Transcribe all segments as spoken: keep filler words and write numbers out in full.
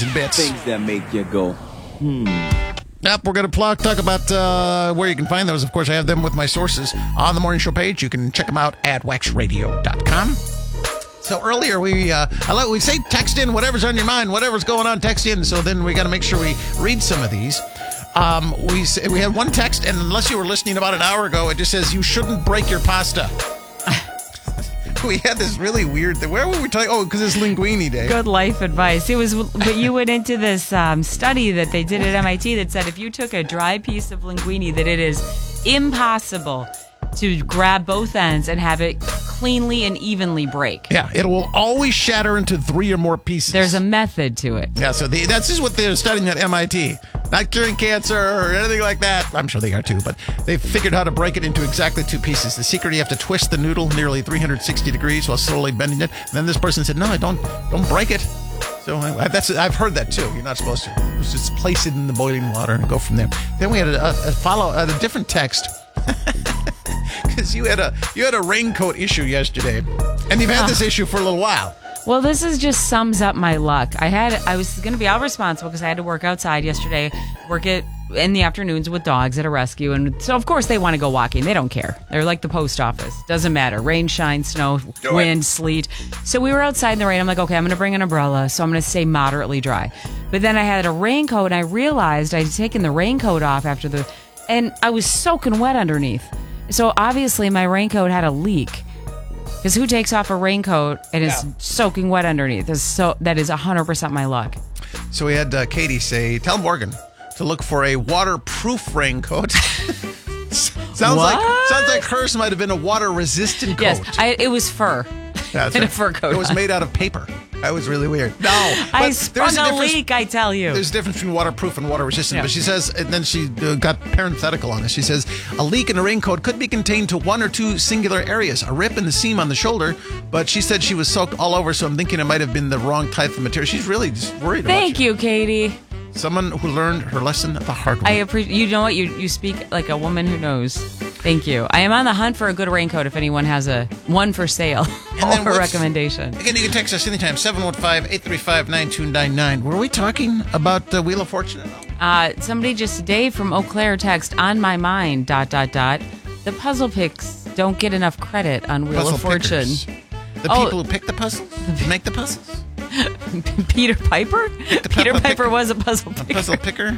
and bits. Things that make you go, hmm. Yep, we're going to talk about uh, where you can find those. Of course, I have them with my sources on the morning show page. You can check them out at wax radio dot com. So earlier, we uh, I let, we say text in whatever's on your mind, whatever's going on, text in. So then we got to make sure we read some of these. Um, we we had one text, and unless you were listening about an hour ago, it just says, you shouldn't break your pasta. We had this really weird thing. Where were we talking? Oh, because it's Linguini Day. Good life advice. It was, but you went into this um, study that they did at M I T that said if you took a dry piece of linguine, that it is impossible to grab both ends and have it cleanly and evenly break. Yeah, it will always shatter into three or more pieces. There's a method to it. Yeah, so the, that's just what they're studying at M I T. Not curing cancer or anything like that. I'm sure they are too, but they've figured how to break it into exactly two pieces. The secret, you have to twist the noodle nearly three hundred sixty degrees while slowly bending it. And then this person said, no, don't don't break it. So I, that's I've heard that too. You're not supposed to. Just place it in the boiling water and go from there. Then we had a, a follow a different text. Because you had a you had a raincoat issue yesterday, and you've had this issue for a little while. Well, this is just sums up my luck. I had I was going to be all responsible because I had to work outside yesterday, work it in the afternoons with dogs at a rescue, and so of course they want to go walking. They don't care. They're like the post office. Doesn't matter. Rain, shine, snow, Do wind, it. sleet. So we were outside in the rain. I'm like, okay, I'm going to bring an umbrella, so I'm going to stay moderately dry. But then I had a raincoat, and I realized I had taken the raincoat off after the, and I was soaking wet underneath. So obviously my raincoat had a leak. Because who takes off a raincoat and is Yeah. soaking wet underneath? Is so that is one hundred percent my luck. So we had uh, Katie say, tell Morgan to look for a waterproof raincoat. sounds What? like sounds like hers might have been a water-resistant coat. Yes, I, it was fur. That's and right. a fur coat. It was made out of paper. That was really weird. No, I but sprung there's a difference- leak, I tell you. There's a difference between waterproof and water resistant. Yeah. But she says, and then she uh, got parenthetical on this. She says, a leak in a raincoat could be contained to one or two singular areas, a rip in the seam on the shoulder. But she said she was soaked all over, so I'm thinking it might have been the wrong type of material. She's really just worried Thank about you. you, Katie. Someone who learned her lesson the hard way. I appreciate. You know what? You you speak like a woman who knows. Thank you. I am on the hunt for a good raincoat. If anyone has a one for sale then or a what's- recommendation. Again, you can text us anytime, seven one five, eight three five, nine two nine nine. Were we talking about the Wheel of Fortune at all? Uh, somebody just Dave from Eau Claire text on my mind. Dot dot dot. The puzzle picks don't get enough credit on Wheel Puzzle of Fortune. pickers. The Oh. people who pick the puzzles? Who make the puzzles? Peter Piper? Peter Peppa Piper picker. was a puzzle A picker. puzzle picker?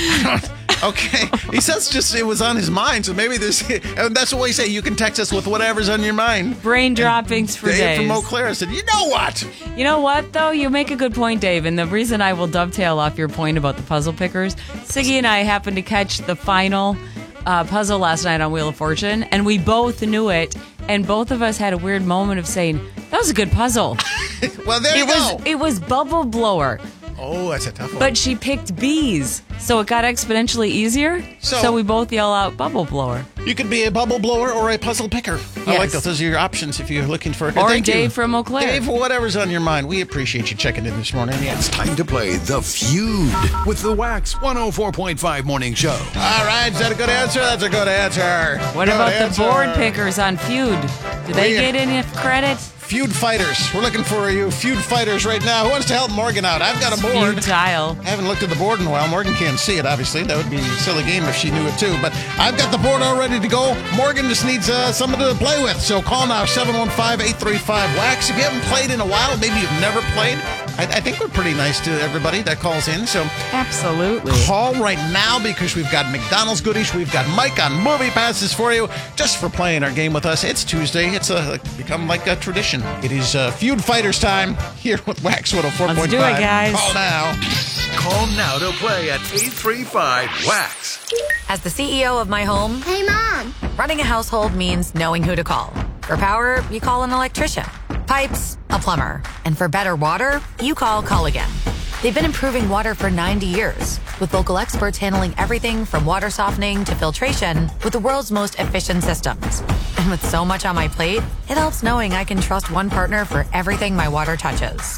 Okay. He says just it was on his mind, so maybe this. And that's what we say. You can text us with whatever's on your mind. Brain droppings for Dave days. from Eau Claire said, you know what? You know what, though? You make a good point, Dave. And the reason I will dovetail off your point about the puzzle pickers, Siggy and I happened to catch the final uh, puzzle last night on Wheel of Fortune, and we both knew it. And both of us had a weird moment of saying, that was a good puzzle. Well, there you It was go. it was Bubble Blower, Oh, that's a tough one. but she picked bees, so it got exponentially easier. So- So, we both yell out Bubble Blower. You could be a bubble blower or a puzzle picker. I Yes. like those. Those are your options if you're looking for. Or Thank you. Dave from Eau Claire. Dave, whatever's on your mind. We appreciate you checking in this morning. Yeah. It's time to play The Feud with the Wax one oh four point five Morning Show. All right, is that a good answer? That's a good answer. What Good about answer. the board pickers on Feud? Do they We- get any credit? Feud fighters. We're looking for you feud fighters right now. Who wants to help Morgan out? I've got a board. Futile. I haven't looked at the board in a while. Morgan can't see it, obviously. That would be a silly game if she knew it, too. But I've got the board all ready to go. Morgan just needs uh, someone to play with. So call now, seven one five, eight three five, wax. If you haven't played in a while, maybe you've never played, I, I think we're pretty nice to everybody that calls in. So Absolutely. call right now because we've got McDonald's goodies. We've got Mike on movie passes for you just for playing our game with us. It's Tuesday. It's a, become like a tradition. It is uh, Feud Fighters time here with Wax one oh four point five. Let's do it, guys. Call now. Call now to play at eight three five wax. As the C E O of my home, Hey, Mom. running a household means knowing who to call. For power, you call an electrician. Pipes, a plumber. And for better water, you call Culligan. They've been improving water for ninety years, with local experts handling everything from water softening to filtration with the world's most efficient systems. And with so much on my plate, it helps knowing I can trust one partner for everything my water touches.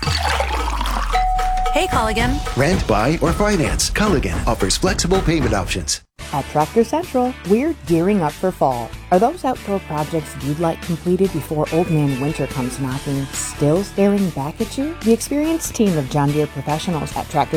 Hey, Culligan. Rent, buy, or finance. Culligan offers flexible payment options. At Tractor Central, we're gearing up for fall. Are those outdoor projects you'd like completed before Old Man Winter comes knocking still staring back at you? The experienced team of John Deere professionals at Tractor